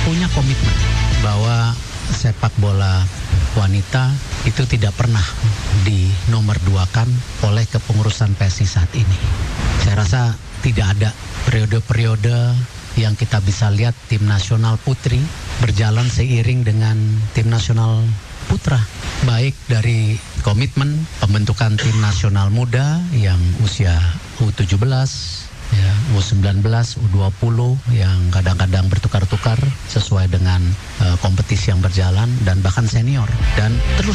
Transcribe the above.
punya komitmen bahwa sepak bola wanita itu tidak pernah dinomorduakan oleh kepengurusan PSSI saat ini. Saya rasa tidak ada periode-periode yang kita bisa lihat tim nasional putri berjalan seiring dengan tim nasional putra. Baik dari komitmen pembentukan tim nasional muda yang usia U17, ya, U19, U20 yang kadang-kadang bertukar-tukar sesuai dengan kompetisi yang berjalan dan bahkan senior. Dan terus